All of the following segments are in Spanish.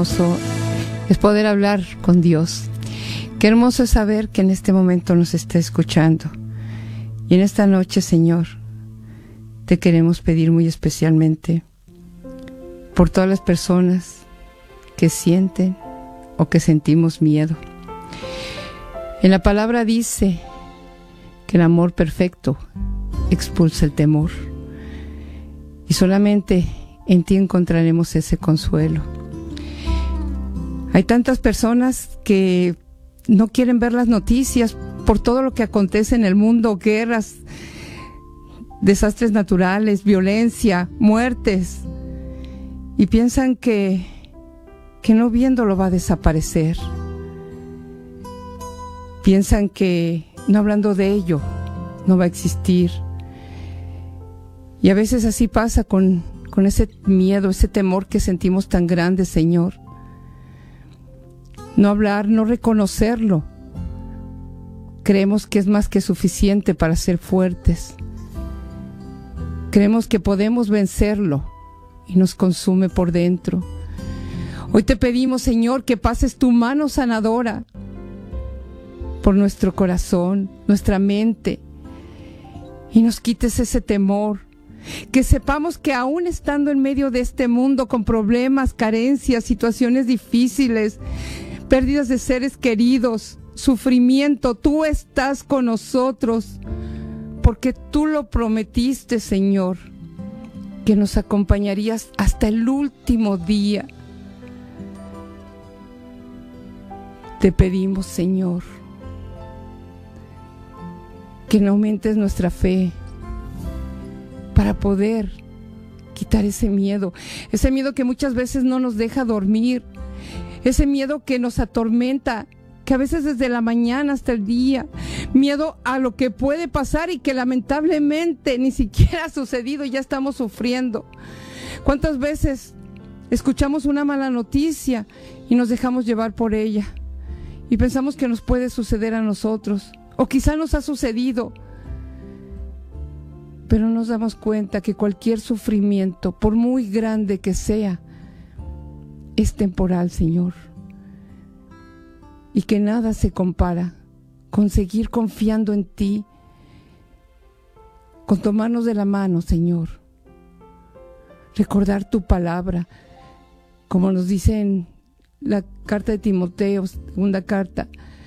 Es poder hablar con Dios. Qué hermoso es saber que en este momento nos está escuchando. Y en esta noche, Señor, te queremos pedir muy especialmente por todas las personas que sienten o que sentimos miedo. En la palabra dice que el amor perfecto expulsa el temor. Y solamente en ti encontraremos ese consuelo. Hay tantas personas que no quieren ver las noticias por todo lo que acontece en el mundo, guerras, desastres naturales, violencia, muertes, y piensan que no viéndolo va a desaparecer. Piensan que no hablando de ello no va a existir. Y a veces así pasa con ese miedo, ese temor que sentimos tan grande, Señor. No hablar, no reconocerlo. Creemos que es más que suficiente para ser fuertes. Creemos que podemos vencerlo y nos consume por dentro. Hoy te pedimos, Señor, que pases tu mano sanadora por nuestro corazón, nuestra mente, y nos quites ese temor. Que sepamos que aún estando en medio de este mundo con problemas, carencias, situaciones difíciles, pérdidas de seres queridos, sufrimiento, tú estás con nosotros, porque tú lo prometiste, Señor, que nos acompañarías hasta el último día. Te pedimos, Señor, que no aumentes nuestra fe para poder quitar ese miedo que muchas veces no nos deja dormir, ese miedo que nos atormenta, que a veces desde la mañana hasta el día, miedo a lo que puede pasar y que lamentablemente ni siquiera ha sucedido y ya estamos sufriendo. ¿Cuántas veces escuchamos una mala noticia y nos dejamos llevar por ella y pensamos que nos puede suceder a nosotros, o quizá nos ha sucedido? Pero nos damos cuenta que cualquier sufrimiento, por muy grande que sea, es temporal, Señor. Y que nada se compara con seguir confiando en ti, con tomarnos de la mano, Señor. Recordar tu palabra, como nos dice en la carta de Timoteo, segunda carta.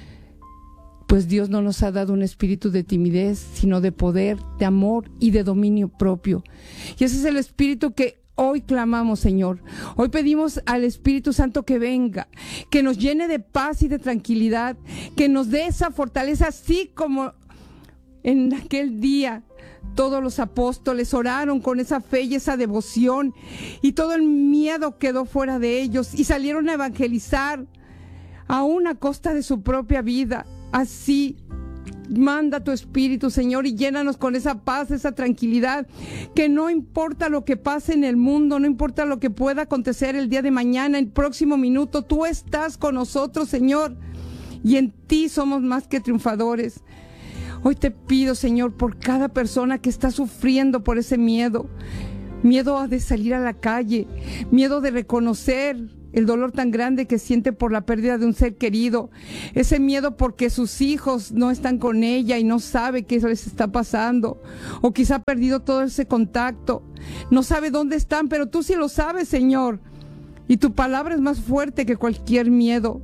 Pues Dios no nos ha dado un espíritu de timidez, sino de poder, de amor y de dominio propio. Y ese es el espíritu que hoy clamamos, Señor. Hoy pedimos al Espíritu Santo que venga, que nos llene de paz y de tranquilidad, que nos dé esa fortaleza, así como en aquel día todos los apóstoles oraron con esa fe y esa devoción, y todo el miedo quedó fuera de ellos y salieron a evangelizar, aún a costa de su propia vida. Así, manda tu Espíritu, Señor, y llénanos con esa paz, esa tranquilidad, que no importa lo que pase en el mundo, no importa lo que pueda acontecer el día de mañana, el próximo minuto, tú estás con nosotros, Señor, y en ti somos más que triunfadores. Hoy te pido, Señor, por cada persona que está sufriendo por ese miedo de salir a la calle, miedo de reconocer el dolor tan grande que siente por la pérdida de un ser querido, ese miedo porque sus hijos no están con ella y no sabe qué les está pasando, o quizá ha perdido todo ese contacto, no sabe dónde están, pero tú sí lo sabes, Señor, y tu palabra es más fuerte que cualquier miedo.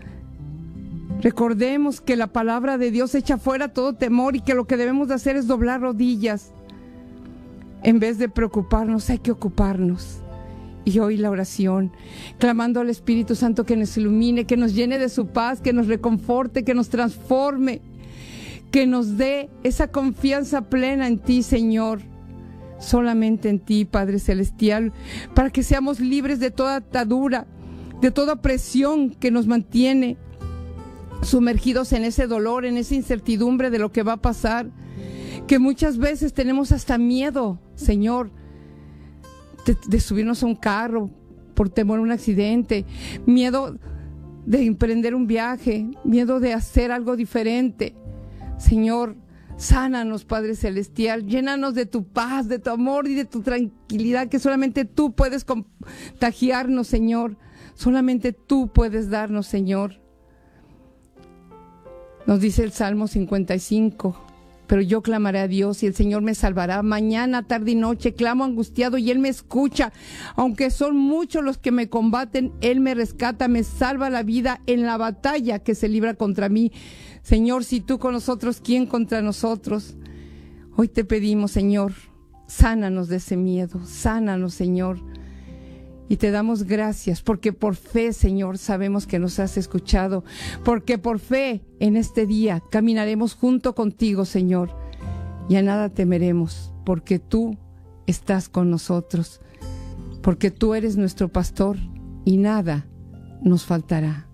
Recordemos que la palabra de Dios echa fuera todo temor, y que lo que debemos de hacer es doblar rodillas. En vez de preocuparnos, hay que ocuparnos. Y hoy la oración, clamando al Espíritu Santo que nos ilumine, que nos llene de su paz, que nos reconforte, que nos transforme, que nos dé esa confianza plena en ti, Señor. Solamente en ti, Padre Celestial, para que seamos libres de toda atadura, de toda presión que nos mantiene sumergidos en ese dolor, en esa incertidumbre de lo que va a pasar, que muchas veces tenemos hasta miedo, Señor, de subirnos a un carro por temor a un accidente, miedo de emprender un viaje, miedo de hacer algo diferente. Señor, sánanos, Padre Celestial, llénanos de tu paz, de tu amor y de tu tranquilidad, que solamente tú puedes contagiarnos, Señor. Solamente tú puedes darnos, Señor. Nos dice el Salmo 55, pero yo clamaré a Dios y el Señor me salvará. Mañana, tarde y noche clamo angustiado y Él me escucha. Aunque son muchos los que me combaten, Él me rescata, me salva la vida en la batalla que se libra contra mí. Señor, si tú con nosotros, ¿quién contra nosotros? Hoy te pedimos, Señor, sánanos de ese miedo, sánanos, Señor. Y te damos gracias porque por fe, Señor, sabemos que nos has escuchado. Porque por fe en este día caminaremos junto contigo, Señor. Y a nada temeremos porque tú estás con nosotros. Porque tú eres nuestro pastor y nada nos faltará.